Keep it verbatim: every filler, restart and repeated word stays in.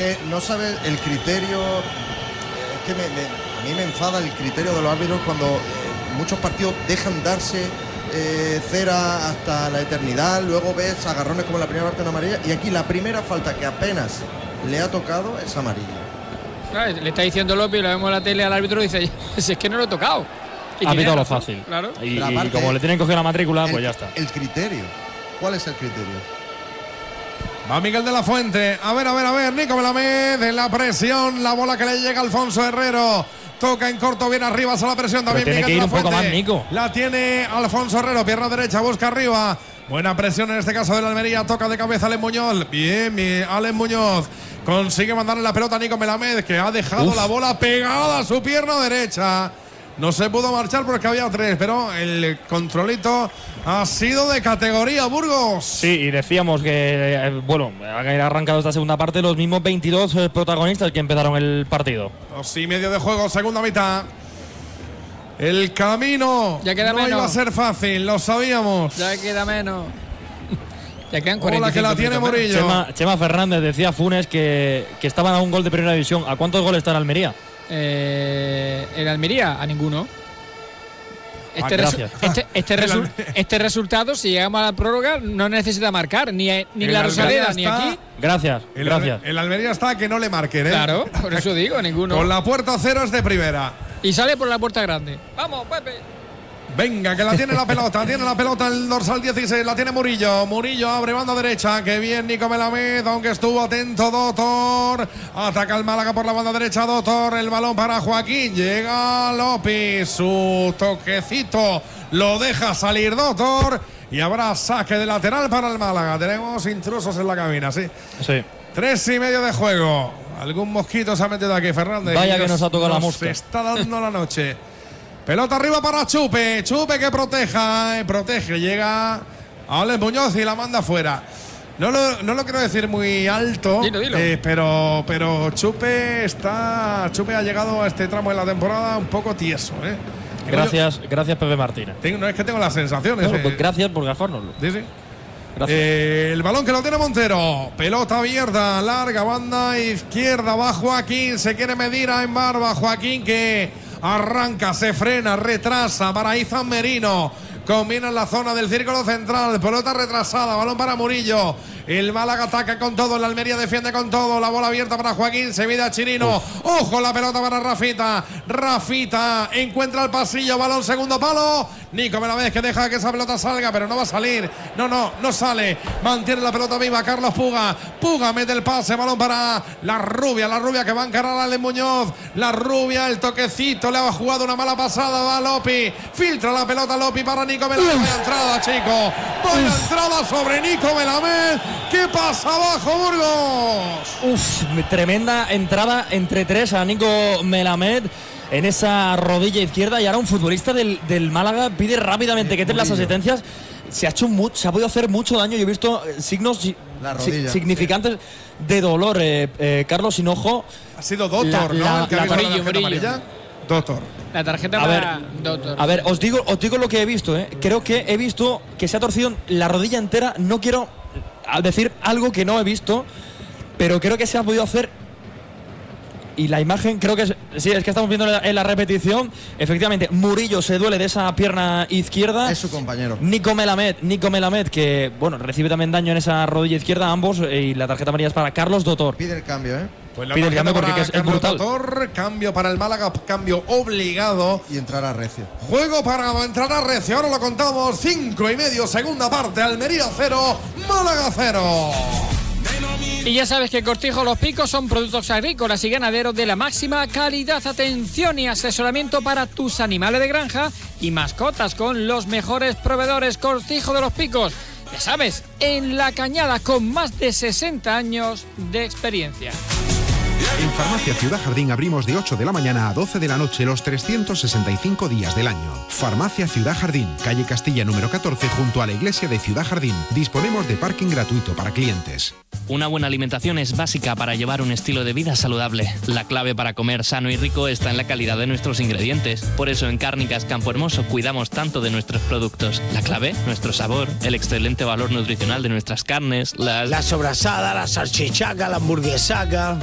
que no sabes el criterio, es que me, me, a mí me enfada el criterio de los árbitros cuando eh, muchos partidos dejan darse eh, cera hasta la eternidad, luego ves agarrones como la primera parte de una amarilla, y aquí la primera falta que apenas le ha tocado es amarilla. Claro, le está diciendo López, lo vemos en la tele al árbitro y dice, es que no lo he tocado. Ha pitado lo fácil. Claro. Y, y como le tienen que coger la matrícula, el, pues ya está. El criterio. ¿Cuál es el criterio? Va Miguel de la Fuente. A ver, a ver, a ver. Nico Melamed en la presión. La bola que le llega a Alfonso Herrero. Toca en corto, bien arriba, a la presión también. Pero tiene Miguel que ir de la un poco Fuente. más, Nico. La tiene Alfonso Herrero, pierna derecha, busca arriba. Buena presión en este caso de la Almería. Toca de cabeza Alex Muñoz. Bien, bien, Alex Muñoz. Consigue mandarle la pelota a Nico Melamed, que ha dejado Uf. la bola pegada a su pierna derecha. No se pudo marchar porque había tres, pero el controlito ha sido de categoría, Burgos. Sí, y decíamos que, eh, bueno, ha arrancado esta segunda parte los mismos veintidós protagonistas que empezaron el partido. Dos y medio de juego, segunda mitad. El camino ya queda no menos. iba a ser fácil, lo sabíamos. Ya queda menos. Ya quedan cuarenta y cinco. Hola, que la tiene Murillo. Chema, Chema Fernández decía Funes que, que estaban a un gol de primera división. ¿A cuántos goles está en Almería? Eh, ¿En Almería? A ninguno. Este, ah, resu este, este, resu este resultado, si llegamos a la prórroga, no necesita marcar ni, ni la Rosaleda ni aquí. Gracias, el, gracias. El Almería está que no le marquen, ¿eh? Claro, por eso digo, ninguno. Con la puerta cero es de primera. Y sale por la puerta grande. Vamos, Pepe. Venga, que la tiene la pelota, tiene la pelota el dorsal dieciséis, la tiene Murillo. Murillo abre banda derecha, que bien Nico Melamed, aunque estuvo atento Doctor. Ataca el Málaga por la banda derecha, Doctor. El balón para Joaquín, llega López, su toquecito lo deja salir Doctor. Y habrá saque de lateral para el Málaga. Tenemos intrusos en la cabina, sí. Sí. Tres y medio de juego. Algún mosquito se ha metido aquí, Fernández. Vaya que nos ha tocado la mosca. Se está dando la noche. Pelota arriba para Chupe. Chupe que proteja. Eh, protege. Llega a Alex Muñoz y la manda fuera. No lo, no lo quiero decir muy alto. Dilo, dilo. Eh, pero, pero Chupe está. Chupe ha llegado a este tramo de la temporada un poco tieso. Eh. Gracias, yo, gracias Pepe Martínez. Tengo, no es que tengo las sensaciones. No, eh. pues gracias por gafárnoslo. Sí, sí. Eh, el balón que lo tiene Montero. Pelota abierta, larga banda izquierda. Va Joaquín. Se quiere medir a Embarba. Joaquín que arranca, se frena, retrasa para Izan Merino. Combina en la zona del círculo central. Pelota retrasada, balón para Murillo. El Málaga ataca con todo, el Almería defiende con todo. La bola abierta para Joaquín, se mide a Chirino. Uf. Ojo, la pelota para Rafita. Rafita encuentra el pasillo, balón segundo palo. Nico Melamed que deja que esa pelota salga, pero no va a salir. No, no, no sale. Mantiene la pelota viva Carlos Puga. Puga mete el pase, balón para la rubia. La rubia que va a encarar a Ale Muñoz. La rubia, el toquecito, le ha jugado una mala pasada. Va Lopi. Filtra la pelota Lopi para Nico Melamed. Vaya entrada, chico. Vaya Uf. entrada sobre Nico Melamed. ¿Qué pasa abajo, Burgos? Uf, tremenda entrada entre tres a Nico Melamed en esa rodilla izquierda. Y ahora un futbolista del, del Málaga pide rápidamente que te las asistencias. Se ha hecho mucho, se ha podido hacer mucho daño. Yo he visto signos si, si, significantes sí. de dolor. Eh, eh, Carlos Hinojo. Ha sido Doctor, la, ¿no? La, el que la, ha visto Morillo, la Morillo. Doctor. La tarjeta a para ver, Doctor. A ver, os digo, os digo lo que he visto. Eh. Creo que he visto que se ha torcido la rodilla entera. No quiero al decir algo que no he visto, pero creo que se ha podido hacer. Y la imagen, creo que es, sí, es que estamos viendo en la, en la repetición. Efectivamente, Murillo se duele de esa pierna izquierda. Es su compañero. Nico Melamed, Nico Melamed, que bueno, recibe también daño en esa rodilla izquierda, ambos. Y la tarjeta amarilla es para Carlos Doctor. Pide el cambio, ¿eh? Pues la Pide el cambio porque es, es brutal. Doctor, cambio para el Málaga, cambio obligado. Y entrar a Recio. Juego para entrar a Recio. Ahora lo contamos. Cinco y medio, segunda parte. Almería cero, Málaga cero. Y ya sabes que Cortijo Los Picos son productos agrícolas y ganaderos de la máxima calidad. Atención y asesoramiento para tus animales de granja y mascotas con los mejores proveedores. Cortijo de Los Picos, ya sabes, en La Cañada, con más de sesenta años de experiencia. En Farmacia Ciudad Jardín abrimos de ocho de la mañana a doce de la noche los trescientos sesenta y cinco días del año. Farmacia Ciudad Jardín, calle Castilla número catorce, junto a la iglesia de Ciudad Jardín. Disponemos de parking gratuito para clientes. Una buena alimentación es básica para llevar un estilo de vida saludable. La clave para comer sano y rico está en la calidad de nuestros ingredientes. Por eso en Cárnicas Campo Hermoso cuidamos tanto de nuestros productos. La clave, nuestro sabor, el excelente valor nutricional de nuestras carnes, las... La sobrasada, la salchichaca, la hamburguesaca...